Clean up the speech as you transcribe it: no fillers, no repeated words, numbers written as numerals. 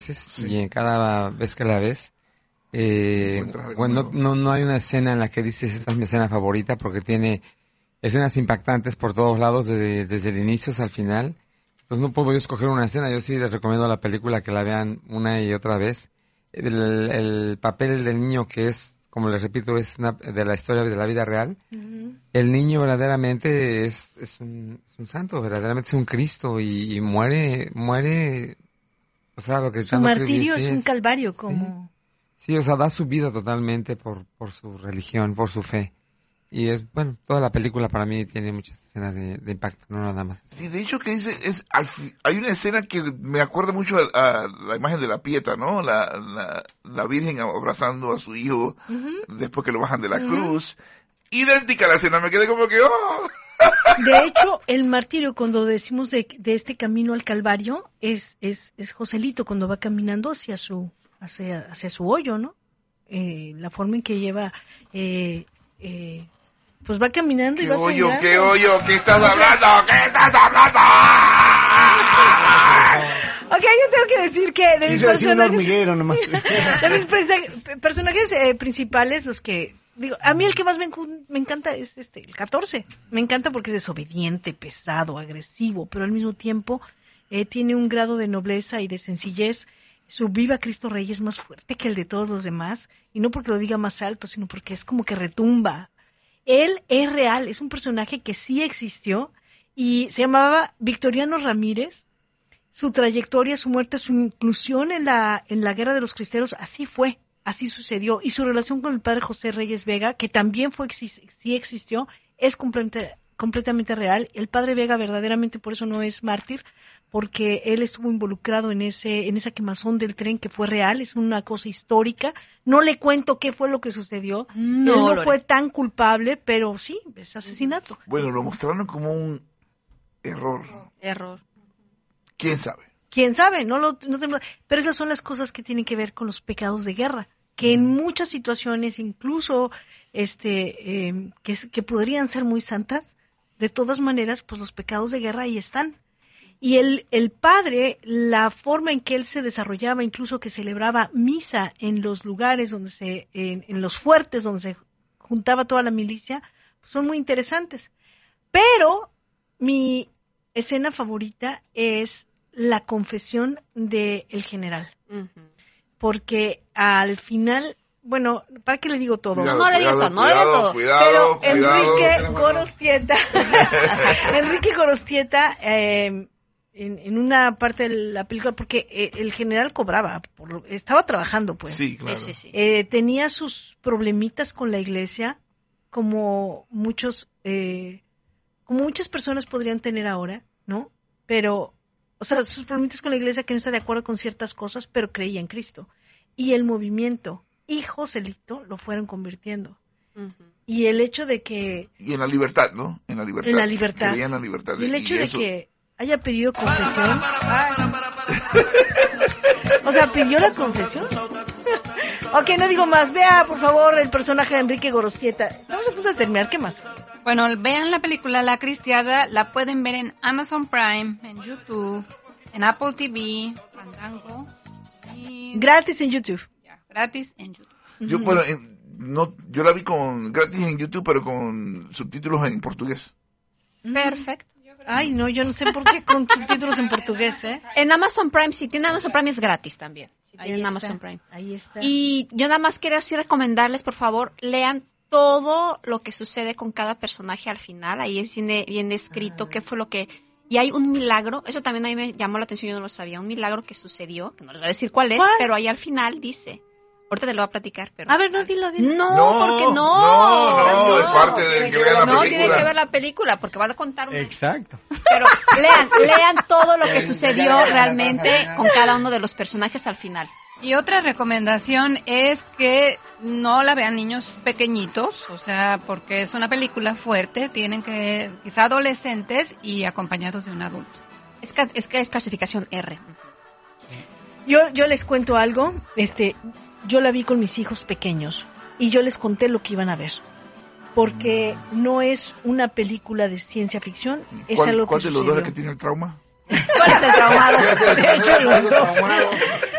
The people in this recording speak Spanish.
y en cada vez que la ves, bueno, no hay una escena en la que dices esta es mi escena favorita, porque tiene escenas impactantes por todos lados, desde el inicio hasta el final. Entonces no puedo yo escoger una escena. Yo sí les recomiendo la película, que la vean una y otra vez. El papel del niño, que es, como les repito, es de la historia de la vida real. Uh-huh. El niño verdaderamente es un santo, verdaderamente es un Cristo, y muere, o sea, lo que su martirio es un calvario, como... Sí, o sea, da su vida totalmente por su religión, por su fe. Y bueno, toda la película para mí tiene muchas escenas de impacto, no nada más. Sí, de hecho que hay una escena que me acuerda mucho a la imagen de la Pieta, ¿no? La Virgen abrazando a su hijo, uh-huh, después que lo bajan de la, uh-huh, cruz. Idéntica a la escena, me quedé como que ¡oh! De hecho, el martirio, cuando decimos de este camino al Calvario, es Joselito cuando va caminando hacia su hoyo, ¿no? La forma en que lleva... pues va caminando y va sangrando. ¿Qué hoyo? ¿Qué estás hablando? ¿Qué estás hablando? Ok, yo tengo que decir que de mis personajes... hormiguero nomás. De mis personajes principales, los que... Digo, a mí el que más me encanta es el 14. Me encanta porque es desobediente, pesado, agresivo, pero al mismo tiempo tiene un grado de nobleza y de sencillez. Su viva Cristo Rey es más fuerte que el de todos los demás, y no porque lo diga más alto, sino porque es como que retumba. Él es real, es un personaje que sí existió, y se llamaba Victoriano Ramírez. Su trayectoria, su muerte, su inclusión en la Guerra de los Cristeros, así fue, así sucedió. Y su relación con el padre José Reyes Vega, que también sí existió, es completamente real. El padre Vega verdaderamente por eso no es mártir, porque él estuvo involucrado en esa quemazón del tren, que fue real, es una cosa histórica. No le cuento qué fue lo que sucedió. Él no fue tan culpable, pero sí, es asesinato. Bueno, lo mostraron como un error. ¿Quién sabe? Pero esas son las cosas que tienen que ver con los pecados de guerra, que en muchas situaciones, incluso que podrían ser muy santas, de todas maneras, pues los pecados de guerra ahí están. Y el padre, la forma en que él se desarrollaba, incluso que celebraba misa en los lugares donde en los fuertes donde se juntaba toda la milicia, pues son muy interesantes. Pero mi escena favorita es la confesión del general. Uh-huh. Porque al final, bueno, ¿para qué le digo todo? No le digo todo. Pero Enrique Gorostieta, en una parte de la película, porque el general cobraba, estaba trabajando, pues. Sí, claro. Sí. Tenía sus problemitas con la iglesia, como muchas personas podrían tener ahora, ¿no? Pero, o sea, sus problemitas con la iglesia, que no está de acuerdo con ciertas cosas, pero creía en Cristo. Y el movimiento y Joselito lo fueron convirtiendo. Uh-huh. Y el hecho de que... Y en la libertad, ¿no? En la libertad. Creía en la libertad. Y el hecho de que haya pedido confesión. O sea, pidió la confesión. Ok, no digo más. Vea, por favor, el personaje de Enrique Gorostieta. Estamos a punto de terminar. ¿Qué más? Bueno, vean la película La Cristiada. La pueden ver en Amazon Prime, en YouTube, en Apple TV, Fandango. Gratis en YouTube. Gratis en YouTube. Yo, yo la vi gratis en YouTube, pero con subtítulos en portugués. Perfecto. Ay, no, yo no sé por qué con subtítulos en portugués, ¿eh? En Amazon Prime, si tienen Amazon Prime es gratis también. Ahí en Amazon Prime. Ahí está. Y yo nada más quería así recomendarles, por favor, lean todo lo que sucede con cada personaje al final. Ahí es bien escrito qué fue lo que... Y hay un milagro, eso también a mí me llamó la atención, yo no lo sabía, un milagro que sucedió, que no les voy a decir cuál es, pero ahí al final dice... Ahorita te lo voy a platicar, pero... A ver, no, dilo. No, porque no, es parte de que vean la película. No, tiene que ver la película, porque va a contar Exacto. Pero lean todo lo que sucedió realmente con cada uno de los personajes al final. Y otra recomendación es que no la vean niños pequeñitos, o sea, porque es una película fuerte, tienen que, quizá adolescentes y acompañados de un adulto. Es que es clasificación R. Yo les cuento algo, yo la vi con mis hijos pequeños y yo les conté lo que iban a ver, porque no es una película de ciencia ficción, es algo que ¿Cuál de los dos es el que tiene el trauma? ¿Cuál es el traumado? De hecho, los dos.